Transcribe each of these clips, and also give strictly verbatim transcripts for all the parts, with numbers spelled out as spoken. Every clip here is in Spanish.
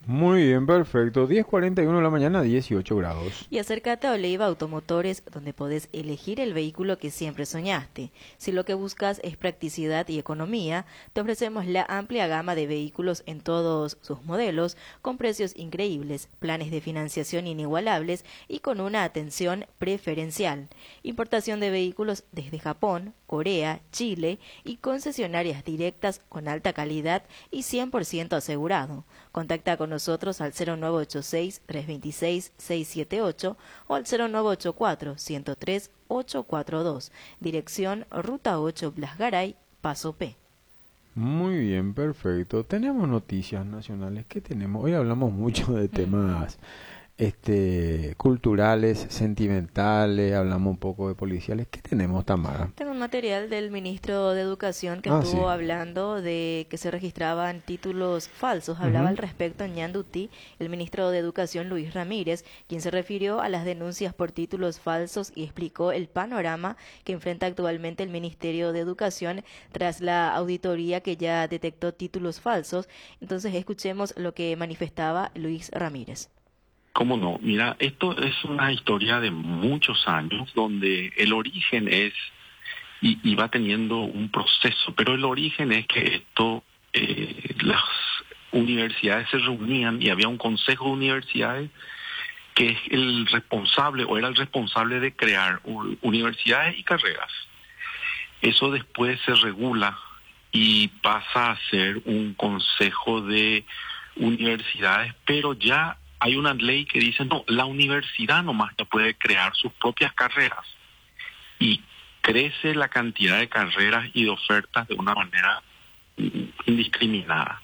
Muy bien, perfecto. diez cuarenta y uno de la mañana, dieciocho grados. Y acércate a Oleiva Automotores, donde podés elegir el vehículo que siempre soñaste. Si lo que buscas es practicidad y economía, te ofrecemos la amplia gama de vehículos en todos sus modelos, con precios increíbles, planes de financiación inigualables y con una atención preferencial. Importación de vehículos desde Japón, Corea, Chile y concesionarias directas con alta calidad y cien por ciento asegurado. Contacta con nosotros al cero nueve ocho seis, tres dos seis, seis siete ocho o al cero nueve ocho cuatro, uno cero tres, ocho cuatro dos. Dirección Ruta ocho Blas Garay, Paso P. Muy bien, perfecto. Tenemos noticias nacionales. ¿Qué tenemos? Hoy hablamos mucho de temas este, culturales, sentimentales, hablamos un poco de policiales. ¿Qué tenemos, Tamara? Tengo un material del ministro de Educación que Ah, sí. estuvo hablando de que se registraban títulos falsos. Hablaba Ujú. al respecto en Ñandutí el ministro de Educación Luis Ramírez, quien se refirió a las denuncias por títulos falsos y explicó el panorama que enfrenta actualmente el Ministerio de Educación tras la auditoría que ya detectó títulos falsos. Entonces escuchemos lo que manifestaba Luis Ramírez. ¿Cómo no? Mira, esto es una historia de muchos años donde el origen es, y, y va teniendo un proceso, pero el origen es que esto, eh, las universidades se reunían y había un consejo de universidades que es el responsable o era el responsable de crear u- universidades y carreras. Eso después se regula y pasa a ser un consejo de universidades, pero ya hay una ley que dice, no, la universidad nomás ya puede crear sus propias carreras. Y crece la cantidad de carreras y de ofertas de una manera mm, indiscriminada.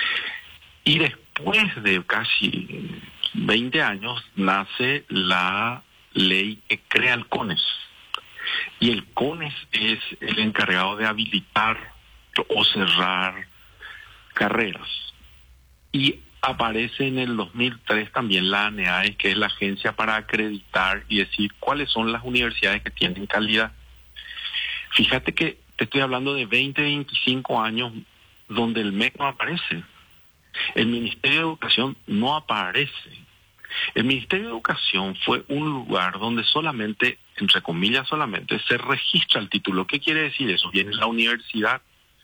Y después de casi veinte años nace la ley que crea el CONES. Y el CONES es el encargado de habilitar o cerrar carreras. Y aparece en el dos mil tres también la ANEAE, que es la agencia para acreditar y decir cuáles son las universidades que tienen calidad. Fíjate que te estoy hablando de veinte, veinticinco años donde el M E C no aparece. El Ministerio de Educación no aparece. El Ministerio de Educación fue un lugar donde solamente, entre comillas solamente, se registra el título. ¿Qué quiere decir eso? Viene la universidad,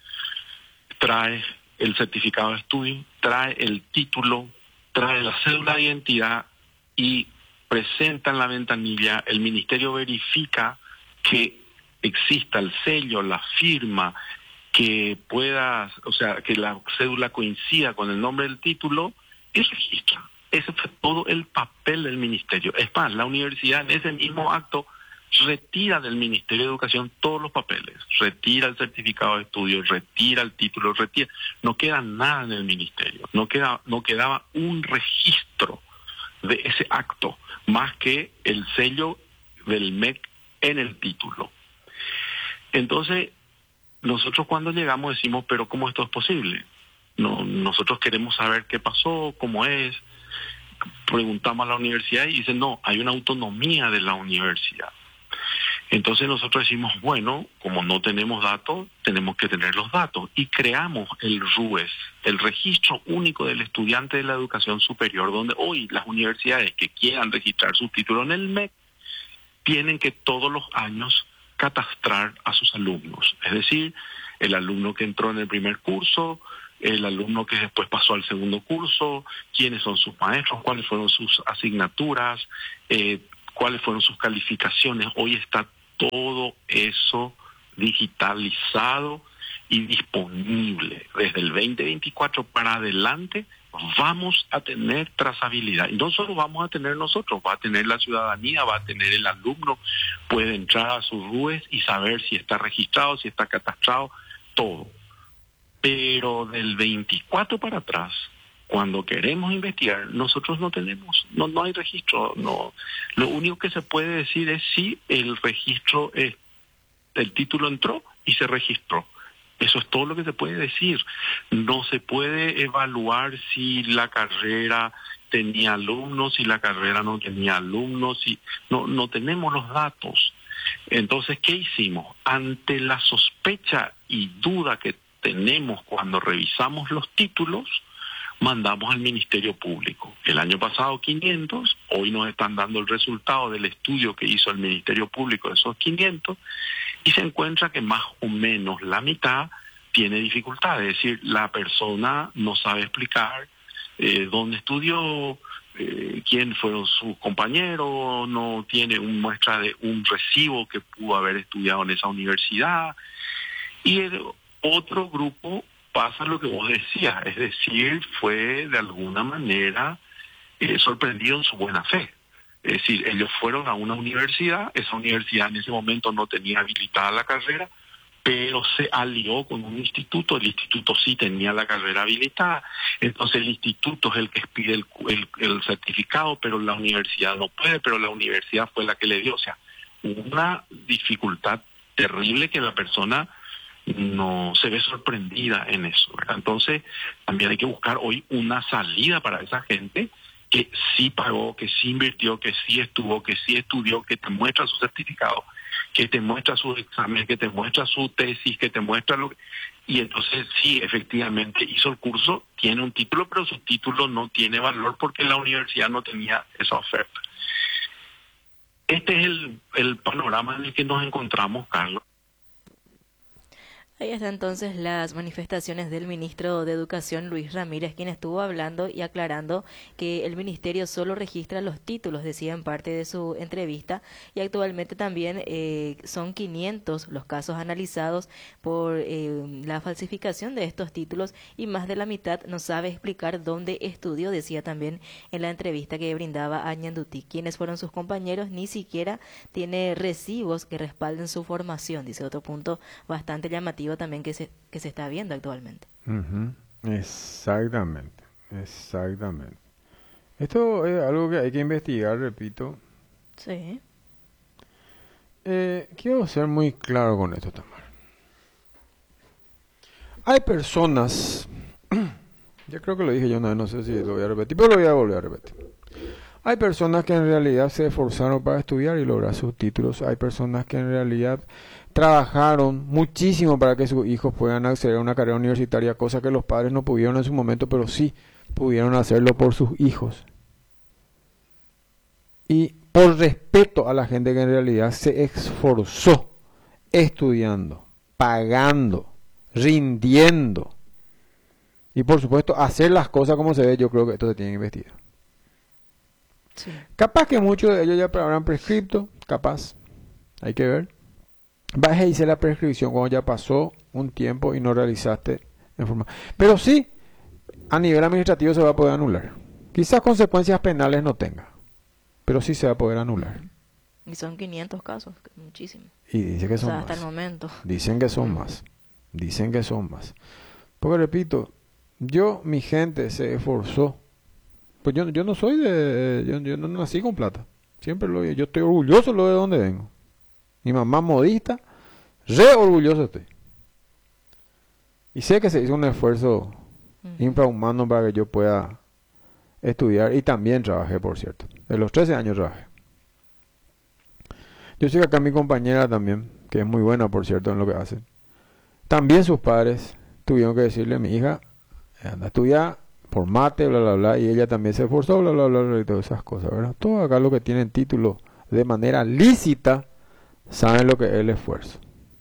trae el certificado de estudio, trae el título, trae la cédula de identidad y presenta en la ventanilla, el ministerio verifica que exista el sello, la firma, que pueda, o sea, que la cédula coincida con el nombre del título y registra. Ese fue todo el papel del ministerio. Es más, la universidad en ese mismo acto retira del Ministerio de Educación todos los papeles, retira el certificado de estudio, retira el título, retira, no queda nada en el ministerio, no queda, no quedaba un registro de ese acto, más que el sello del M E C en el título. Entonces, nosotros cuando llegamos decimos, pero ¿cómo esto es posible? No, nosotros queremos saber qué pasó, cómo es, preguntamos a la universidad y dicen, no, hay una autonomía de la universidad. Entonces nosotros decimos, bueno, como no tenemos datos, tenemos que tener los datos. Y creamos el RUES, el Registro Único del Estudiante de la Educación Superior, donde hoy las universidades que quieran registrar su título en el M E C tienen que todos los años catastrar a sus alumnos. Es decir, el alumno que entró en el primer curso, el alumno que después pasó al segundo curso, quiénes son sus maestros, cuáles fueron sus asignaturas, eh, cuáles fueron sus calificaciones. Hoy está todo eso digitalizado y disponible. Desde el veinte veinticuatro para adelante vamos a tener trazabilidad. Y no solo vamos a tener nosotros, va a tener la ciudadanía, va a tener el alumno, puede entrar a sus RUES y saber si está registrado, si está catastrado, todo. Pero del veinticuatro para atrás, cuando queremos investigar, nosotros no tenemos, no no hay registro, no. Lo único que se puede decir es si el registro, es, el título entró y se registró. Eso es todo lo que se puede decir. No se puede evaluar si la carrera tenía alumnos, si la carrera no tenía alumnos, si no no tenemos los datos. Entonces, ¿qué hicimos? Ante la sospecha y duda que tenemos cuando revisamos los títulos, mandamos al Ministerio Público. El año pasado quinientos, hoy nos están dando el resultado del estudio que hizo el Ministerio Público de esos quinientos, y se encuentra que más o menos la mitad tiene dificultades, es decir, la persona no sabe explicar eh, dónde estudió, eh, quién fueron sus compañeros, no tiene una muestra de un recibo que pudo haber estudiado en esa universidad. Y el otro grupo pasa lo que vos decías, es decir, fue de alguna manera eh, sorprendido en su buena fe. Es decir, ellos fueron a una universidad, esa universidad en ese momento no tenía habilitada la carrera, pero se alió con un instituto, el instituto sí tenía la carrera habilitada, entonces el instituto es el que pide el, el, el certificado, pero la universidad no puede, pero la universidad fue la que le dio. O sea, una dificultad terrible que la persona no se ve sorprendida en eso, ¿verdad? Entonces, también hay que buscar hoy una salida para esa gente que sí pagó, que sí invirtió, que sí estuvo, que sí estudió, que te muestra su certificado, que te muestra su examen, que te muestra su tesis, que te muestra lo que... Y entonces sí, efectivamente hizo el curso, tiene un título, pero su título no tiene valor porque la universidad no tenía esa oferta. Este es el, el panorama en el que nos encontramos, Carlos. Ahí están entonces las manifestaciones del ministro de Educación, Luis Ramírez, quien estuvo hablando y aclarando que el ministerio solo registra los títulos, decía en parte de su entrevista, y actualmente también eh, son quinientos los casos analizados por eh, la falsificación de estos títulos y más de la mitad no sabe explicar dónde estudió, decía también en la entrevista que brindaba a Ñandutí. Quiénes fueron sus compañeros, ni siquiera tiene recibos que respalden su formación, dice otro punto bastante llamativo también que se que se está viendo actualmente. Uh-huh. Exactamente, exactamente. Esto es algo que hay que investigar, repito. Sí. Eh, quiero ser muy claro con esto, Tamara. Hay personas, yo creo que lo dije yo una vez, no sé si lo voy a repetir, pero lo voy a volver a repetir. Hay personas que en realidad se esforzaron para estudiar y lograr sus títulos. Hay personas que en realidad trabajaron muchísimo para que sus hijos puedan acceder a una carrera universitaria, cosa que los padres no pudieron en su momento, pero sí pudieron hacerlo por sus hijos. Y por respeto a la gente que en realidad se esforzó estudiando, pagando, rindiendo. Y por supuesto, hacer las cosas como se ve, yo creo que esto se tiene que investigar. Sí. Capaz que muchos de ellos ya habrán prescripto, capaz, hay que ver. Vas a hice la prescripción cuando ya pasó un tiempo y no realizaste en forma. Pero sí, a nivel administrativo se va a poder anular. Quizás consecuencias penales no tenga, pero sí se va a poder anular. Y son quinientos casos, muchísimo. Y dice que son o sea, más. hasta el momento. Dicen que son más. Dicen que son más. Porque repito, yo, mi gente se esforzó. Pues yo, yo no soy de... Yo, yo no nací con plata. Siempre lo... Yo estoy orgulloso de donde vengo. Mi mamá modista, re orgulloso estoy. Y sé que se hizo un esfuerzo uh-huh. infrahumano para que yo pueda estudiar. Y también trabajé, por cierto. De los trece años trabajé. Yo sé que acá mi compañera también, que es muy buena, por cierto, en lo que hace. También sus padres tuvieron que decirle, mi hija, anda a estudiar, formate, bla, bla, bla. Y ella también se esforzó, bla, bla, bla, bla, y todas esas cosas, ¿verdad? Todos acá los que tienen título de manera lícita saben lo que es el esfuerzo.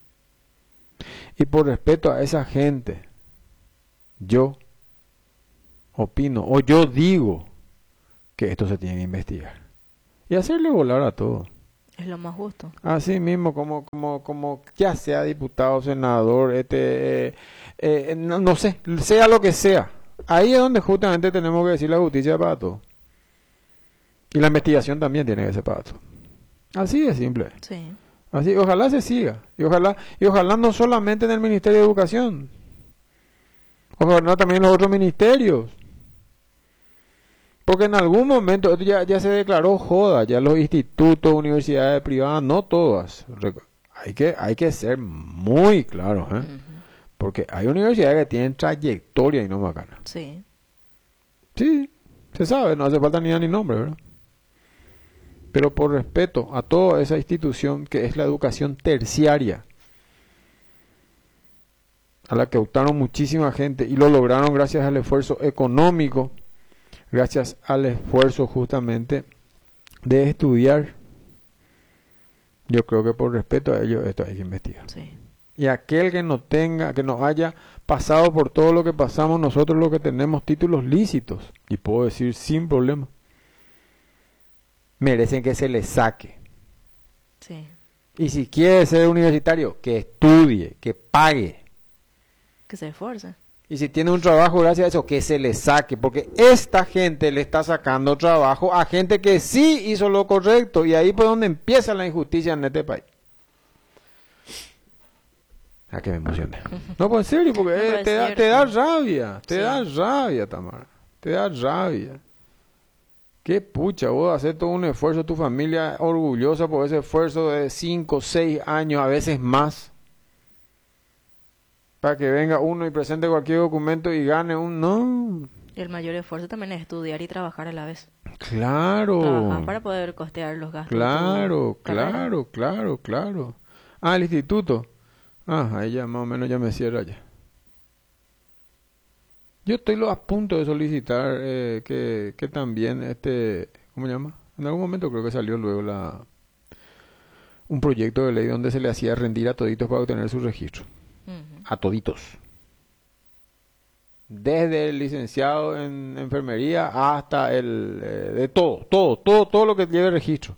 Y por respeto a esa gente, yo opino, o yo digo, que esto se tiene que investigar. Y hacerle volar a todo. Es lo más justo. Así mismo, como, como, como ya sea diputado, senador, este, eh, eh, no, no sé, sea lo que sea. Ahí es donde justamente tenemos que decir la justicia para todo. Y la investigación también tiene que ser para todo. Así de simple. Sí. Así, ojalá se siga. Y ojalá, y ojalá no solamente en el Ministerio de Educación. Ojalá también en los otros ministerios. Porque en algún momento ya, ya se declaró joda, ya los institutos, universidades privadas, no todas. Hay que, hay que ser muy claros, ¿eh? Uh-huh. Porque hay universidades que tienen trayectoria y no bacana. Sí. Sí, se sabe, no hace falta ni dar ni nombre, ¿verdad? Pero por respeto a toda esa institución que es la educación terciaria, a la que optaron muchísima gente y lo lograron gracias al esfuerzo económico, gracias al esfuerzo justamente de estudiar. Yo creo que por respeto a ellos esto hay que investigar. Sí. Y aquel que no tenga, que no haya pasado por todo lo que pasamos nosotros, los que tenemos títulos lícitos, y puedo decir sin problema, merecen que se les saque. Sí. Y si quiere ser universitario, que estudie, que pague. Que se esfuerce. Y si tiene un trabajo gracias a eso, que se le saque, porque esta gente le está sacando trabajo a gente que sí hizo lo correcto, y ahí por donde empieza la injusticia en este país. A que me emociona. No, pues en serio, porque No, eh, es te, da, cierto. te da rabia, te Sí. da rabia, Tamara, te da rabia. Qué pucha, vos hacer todo un esfuerzo, tu familia orgullosa por ese esfuerzo de cinco, seis años, a veces más, para que venga uno y presente cualquier documento y gane un... No, Y el mayor esfuerzo también es estudiar y trabajar a la vez. claro, Trabajar para poder costear los gastos. de tu claro, carrera. claro, claro, claro. Ah, el instituto. Ah, ahí ya más o menos ya me cierra ya. Yo estoy lo a punto de solicitar eh, que, que también, este, ¿cómo se llama? En algún momento creo que salió luego la un proyecto de ley donde se le hacía rendir a toditos para obtener su registro. Ujú. A toditos. Desde el licenciado en enfermería hasta el... eh, de todo, todo, todo, todo lo que lleve registro.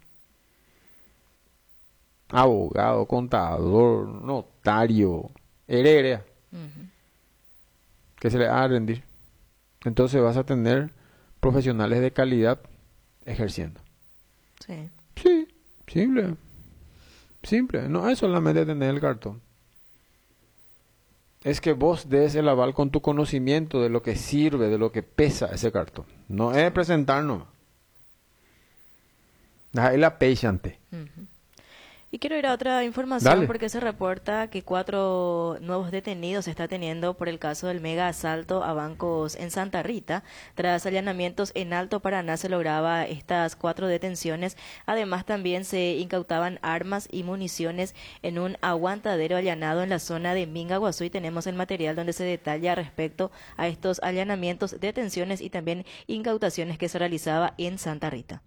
Abogado, contador, notario, heredera, Ujú. que se le haga rendir. Entonces vas a tener profesionales de calidad ejerciendo. Sí. Sí, simple. Simple. No es solamente tener el cartón. Es que vos des el aval con tu conocimiento de lo que sirve, de lo que pesa ese cartón. No es presentarnos. Ahí la patiente. Ujú. Y quiero ir a otra información Dale. porque se reporta que cuatro nuevos detenidos se está teniendo por el caso del mega asalto a bancos en Santa Rita. Tras allanamientos en Alto Paraná se lograba estas cuatro detenciones. Además también se incautaban armas y municiones en un aguantadero allanado en la zona de Mingaguazú, y tenemos el material donde se detalla respecto a estos allanamientos, detenciones y también incautaciones que se realizaba en Santa Rita.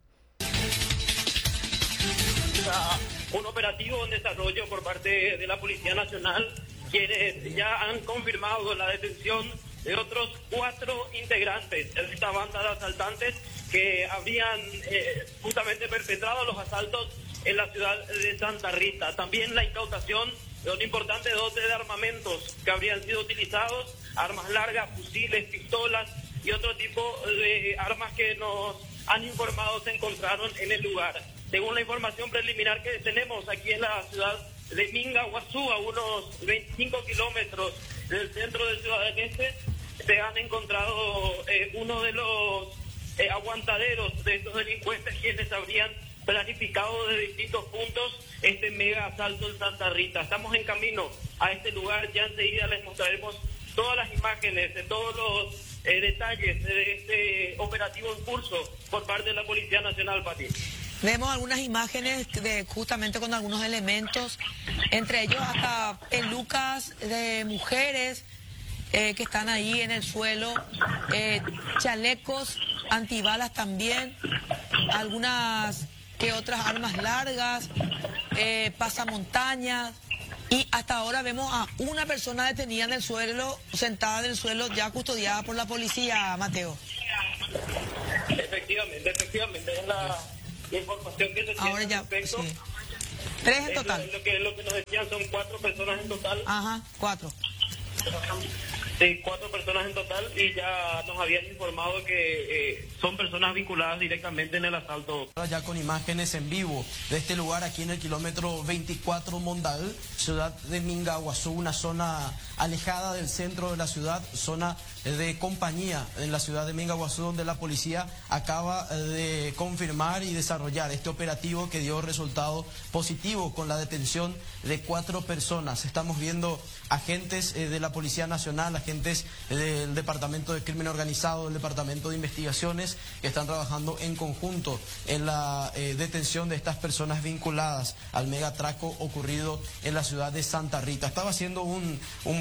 Un operativo en desarrollo por parte de la Policía Nacional, quienes ya han confirmado la detención de otros cuatro integrantes de esta banda de asaltantes que habrían eh, justamente perpetrado los asaltos en la ciudad de Santa Rita. También la incautación de un importante dote de armamentos que habrían sido utilizados, armas largas, fusiles, pistolas y otro tipo de armas que nos han informado se encontraron en el lugar. Según la información preliminar que tenemos aquí en la ciudad de Mingaguazú, a unos veinticinco kilómetros del centro de Ciudad del Este, se han encontrado eh, uno de los eh, aguantaderos de estos delincuentes, quienes habrían planificado de distintos puntos este mega asalto en Santa Rita. Estamos en camino a este lugar, ya enseguida les mostraremos todas las imágenes de todos los eh, detalles de este operativo en curso por parte de la Policía Nacional, Pati. Vemos algunas imágenes de justamente con algunos elementos, entre ellos hasta pelucas de mujeres eh, que están ahí en el suelo, eh, chalecos antibalas también, algunas que otras armas largas, eh, pasamontañas, y hasta ahora vemos a una persona detenida en el suelo, sentada en el suelo, ya custodiada por la policía, Mateo. Efectivamente, efectivamente, es la información que se tiene Ahora al ya, respecto. sí. Tres en Es lo- total. Lo, que, lo que nos decían son cuatro personas en total. Ajá, cuatro. Sí, cuatro personas en total, y ya nos habían informado que eh, son personas vinculadas directamente en el asalto. Ya con imágenes en vivo de este lugar aquí en el kilómetro veinticuatro Mondal, ciudad de Mingaguazú, una zona alejada del centro de la ciudad, zona de compañía en la ciudad de Mingaguazú, donde la policía acaba de confirmar y desarrollar este operativo que dio resultado positivo con la detención de cuatro personas. Estamos viendo agentes eh, de la Policía Nacional, agentes eh, del Departamento de Crimen Organizado, del Departamento de Investigaciones, que están trabajando en conjunto en la eh, detención de estas personas vinculadas al megatraco ocurrido en la ciudad de Santa Rita. Estaba haciendo un, un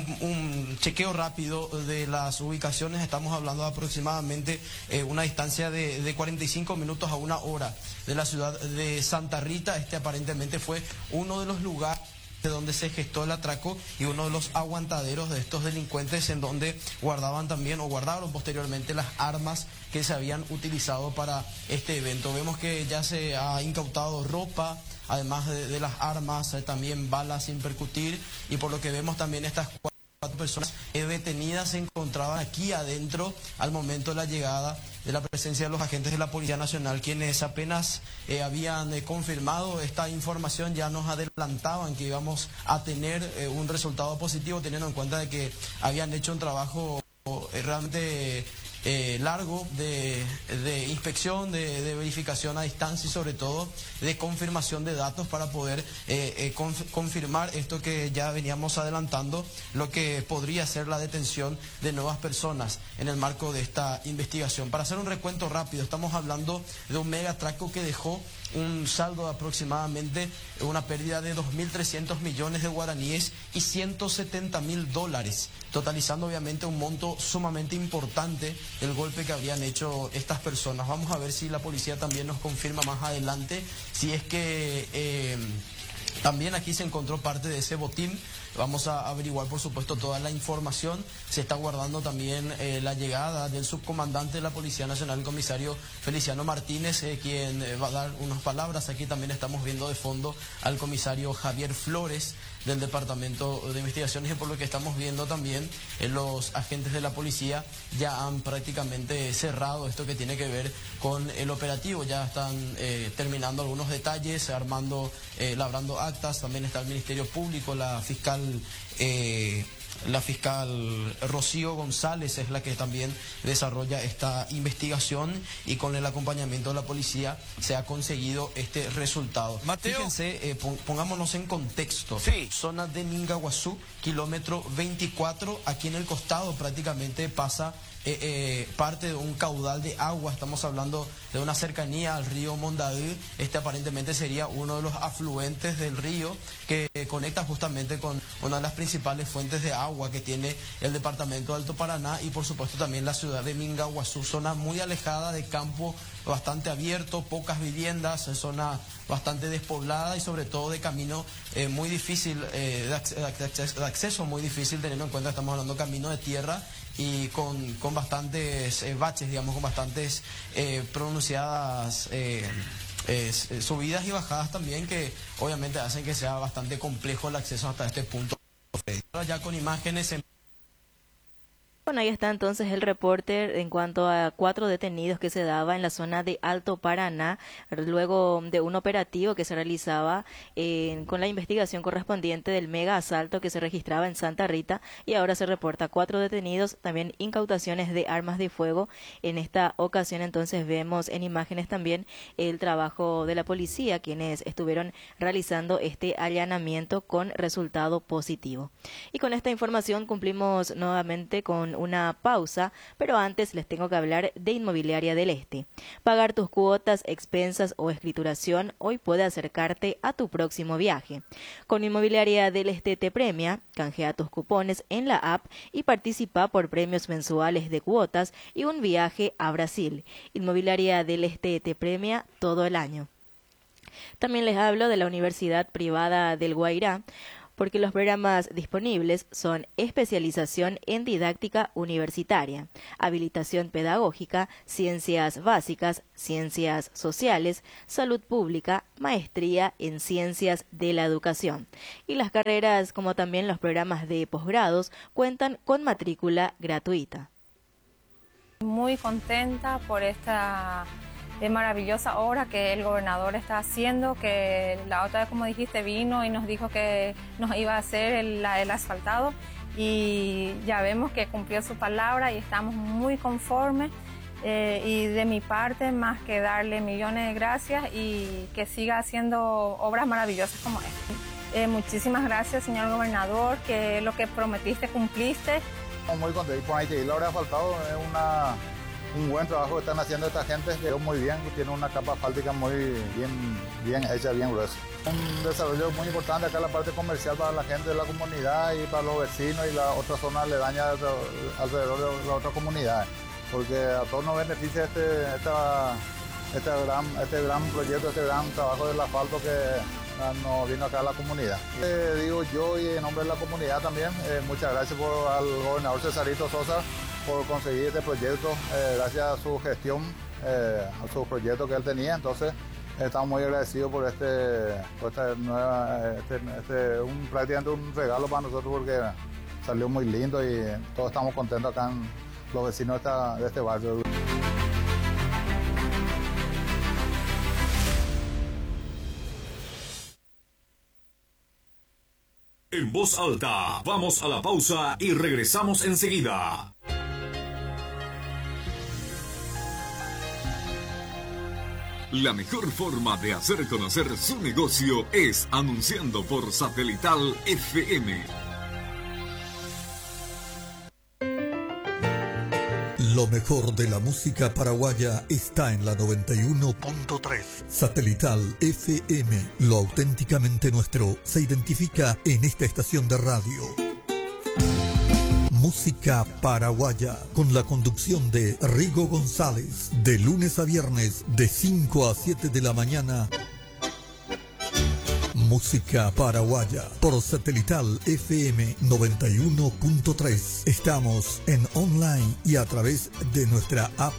un chequeo rápido de las ubicaciones, estamos hablando de aproximadamente eh, una distancia de, de cuarenta y cinco minutos a una hora de la ciudad de Santa Rita. Este aparentemente fue uno de los lugares de donde se gestó el atraco y uno de los aguantaderos de estos delincuentes, en donde guardaban también o guardaron posteriormente las armas que se habían utilizado para este evento. Vemos que ya se ha incautado ropa, además de, de las armas, eh, también balas sin percutir, y por lo que vemos también estas cuatro Cuatro personas detenidas se encontraban aquí adentro al momento de la llegada de la presencia de los agentes de la Policía Nacional, quienes apenas eh, habían eh, confirmado esta información, ya nos adelantaban que íbamos a tener eh, un resultado positivo, teniendo en cuenta de que habían hecho un trabajo eh, realmente eh, largo de, de inspección, de, de verificación a distancia y sobre todo de confirmación de datos para poder eh, eh, conf confirmar esto que ya veníamos adelantando, lo que podría ser la detención de nuevas personas en el marco de esta investigación. Para hacer un recuento rápido, estamos hablando de un mega atraco que dejó un saldo de aproximadamente una pérdida de dos mil trescientos millones de guaraníes y ciento setenta mil dólares, totalizando obviamente un monto sumamente importante del golpe que habrían hecho estas personas. Vamos a ver si la policía también nos confirma más adelante si es que eh, también aquí se encontró parte de ese botín. Vamos a averiguar, por supuesto, toda la información. Se está guardando también eh, la llegada del subcomandante de la Policía Nacional, el comisario Feliciano Martínez, eh, quien eh, va a dar unas palabras. Aquí también estamos viendo de fondo al comisario Javier Flores del Departamento de Investigaciones, y por lo que estamos viendo también eh, los agentes de la policía ya han prácticamente cerrado esto que tiene que ver con el operativo. Ya están eh, terminando algunos detalles, armando, eh, labrando actas. También está el Ministerio Público, la fiscal Eh, la fiscal Rocío González es la que también desarrolla esta investigación, y con el acompañamiento de la policía se ha conseguido este resultado. Mateo. Fíjense, eh, pongámonos en contexto. Sí. Zona de Mingaguazú, kilómetro veinticuatro, aquí en el costado prácticamente pasa Eh, eh, parte de un caudal de agua. Estamos hablando de una cercanía al río Mondaú. Este aparentemente sería uno de los afluentes del río que eh, conecta justamente con una de las principales fuentes de agua que tiene el departamento de Alto Paraná, y por supuesto también la ciudad de Mingaguazú, zona muy alejada de campo, bastante abierto, pocas viviendas, zona bastante despoblada y sobre todo de camino eh, muy difícil, eh, de, acceso, de, acceso, de acceso muy difícil, teniendo en cuenta que estamos hablando de camino de tierra y con, con bastantes eh, baches, digamos, con bastantes eh, pronunciadas eh, eh, subidas y bajadas también, que obviamente hacen que sea bastante complejo el acceso hasta este punto. Ya con imágenes en... Bueno, ahí está entonces el reporte en cuanto a cuatro detenidos que se daba en la zona de Alto Paraná, luego de un operativo que se realizaba eh, con la investigación correspondiente del mega asalto que se registraba en Santa Rita, y ahora se reporta cuatro detenidos, también incautaciones de armas de fuego. En esta ocasión entonces vemos en imágenes también el trabajo de la policía, quienes estuvieron realizando este allanamiento con resultado positivo. Y con esta información cumplimos nuevamente con una pausa, pero antes les tengo que hablar de Inmobiliaria del Este. Pagar tus cuotas, expensas o escrituración hoy puede acercarte a tu próximo viaje. Con Inmobiliaria del Este te premia, canjea tus cupones en la app y participa por premios mensuales de cuotas y un viaje a Brasil. Inmobiliaria del Este te premia todo el año. También les hablo de la Universidad Privada del Guairá, porque los programas disponibles son especialización en didáctica universitaria, habilitación pedagógica, ciencias básicas, ciencias sociales, salud pública, maestría en ciencias de la educación. Y las carreras, como también los programas de posgrados, cuentan con matrícula gratuita. Muy contenta por esta de maravillosa obra que el gobernador está haciendo, que la otra vez, como dijiste, vino y nos dijo que nos iba a hacer el, el asfaltado, y ya vemos que cumplió su palabra y estamos muy conformes, eh, y de mi parte más que darle millones de gracias y que siga haciendo obras maravillosas como esta. Eh, muchísimas gracias, señor gobernador, que lo que prometiste cumpliste. Muy contento, con la obra de asfaltado es una un buen trabajo que están haciendo esta gente, quedó muy bien, tiene una capa asfáltica muy bien, bien hecha, bien gruesa. Un desarrollo muy importante acá en la parte comercial para la gente de la comunidad y para los vecinos y la otra zona aledaña alrededor de las otras comunidades, porque a todos nos beneficia este, esta, este, gran, este gran proyecto, este gran trabajo del asfalto que nos vino acá a la comunidad. Eh, digo yo y en nombre de la comunidad también, eh, muchas gracias por, al gobernador Cesarito Sosa por conseguir este proyecto, eh, gracias a su gestión, eh, a su proyecto que él tenía, entonces estamos muy agradecidos por este, por esta nueva, este, este, un, prácticamente un regalo para nosotros porque salió muy lindo y todos estamos contentos acá en los vecinos de, esta, de este barrio. En voz alta, vamos a la pausa y regresamos enseguida. La mejor forma de hacer conocer su negocio es anunciando por Satelital F M. Lo mejor de la música paraguaya está en la noventa y uno punto tres. Satelital F M. Lo auténticamente nuestro se identifica en esta estación de radio. Música paraguaya, con la conducción de Rigo González, de lunes a viernes, de cinco a siete de la mañana. Música paraguaya, por Satelital F M noventa y uno punto tres. Estamos en online y a través de nuestra app.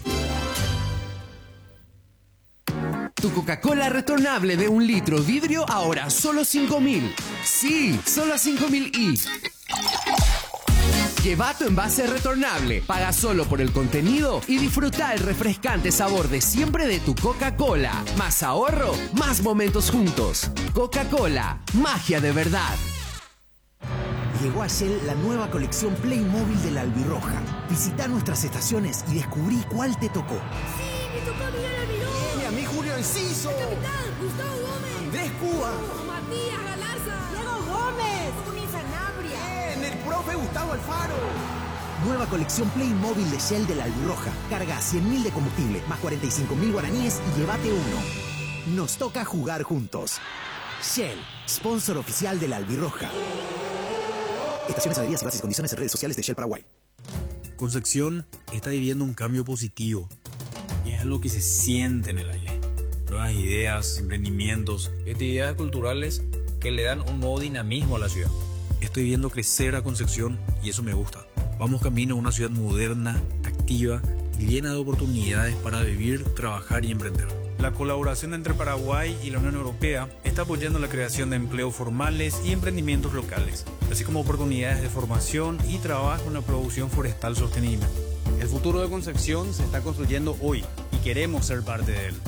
Tu Coca-Cola retornable de un litro vidrio ahora solo cinco mil. Sí, solo cinco mil y... Lleva tu envase retornable, paga solo por el contenido y disfruta el refrescante sabor de siempre de tu Coca-Cola. Más ahorro, más momentos juntos. Coca-Cola, magia de verdad. Llegó a Shell la nueva colección Playmobil de la Albirroja. Visita nuestras estaciones y descubrí cuál te tocó. Sí, me tocó Miguel Almirón. Y a mí Julio Enciso. El capitán Gustavo Gómez. Andrés Cuba. Matías Galarza. Diego Gómez. Juni Sanabria. Bien, el profe Gustavo Alfaro. Nueva colección Playmobil de Shell de la Albirroja. Carga cien mil de combustible, más cuarenta y cinco mil guaraníes y llévate uno. Nos toca jugar juntos. Shell, sponsor oficial de la Albirroja. Estaciones, adheridas y bases y condiciones en redes sociales de Shell Paraguay. Concepción está viviendo un cambio positivo y es algo que se siente en el aire. Nuevas ideas, emprendimientos, actividades culturales que le dan un nuevo dinamismo a la ciudad. Estoy viendo crecer a Concepción y eso me gusta. Vamos camino a una ciudad moderna, activa y llena de oportunidades para vivir, trabajar y emprender. La colaboración entre Paraguay y la Unión Europea está apoyando la creación de empleos formales y emprendimientos locales, así como oportunidades de formación y trabajo en la producción forestal sostenible. El futuro de Concepción se está construyendo hoy y queremos ser parte de él.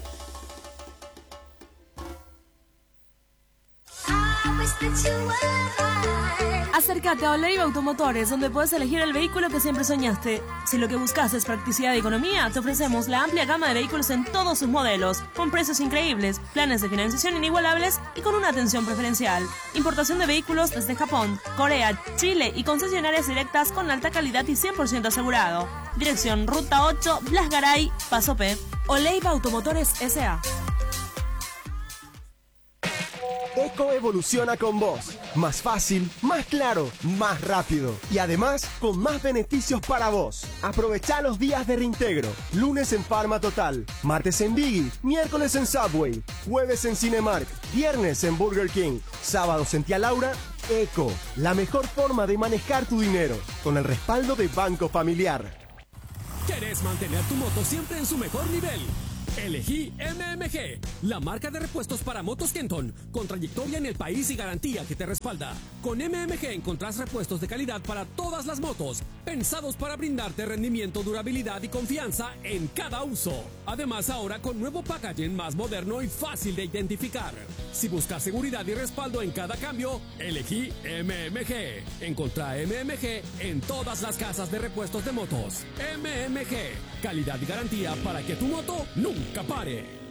Acércate a Oleiva Automotores, donde puedes elegir el vehículo que siempre soñaste. Si lo que buscas es practicidad y economía, te ofrecemos la amplia gama de vehículos en todos sus modelos, con precios increíbles, planes de financiación inigualables y con una atención preferencial. Importación de vehículos desde Japón, Corea, Chile y concesionarias directas con alta calidad y cien por ciento asegurado. Dirección Ruta ocho, Blas Garay, Paso P. Oleiva Automotores S A Eco evoluciona con vos. Más fácil, más claro, más rápido. Y además, con más beneficios para vos. Aprovecha los días de reintegro. Lunes en Farma Total. Martes en Biggie. Miércoles en Subway. Jueves en Cinemark. Viernes en Burger King. Sábados en Tía Laura. Eco. La mejor forma de manejar tu dinero. Con el respaldo de Banco Familiar. ¿Querés mantener tu moto siempre en su mejor nivel? Elegí M M G, la marca de repuestos para motos Kenton, con trayectoria en el país y garantía que te respalda. Con M M G encontrás repuestos de calidad para todas las motos, pensados para brindarte rendimiento, durabilidad y confianza en cada uso. Además, ahora con nuevo packaging más moderno y fácil de identificar. Si buscas seguridad y respaldo en cada cambio, elegí M M G. Encontrá M M G en todas las casas de repuestos de motos. M M G, calidad y garantía para que tu moto nunca pare.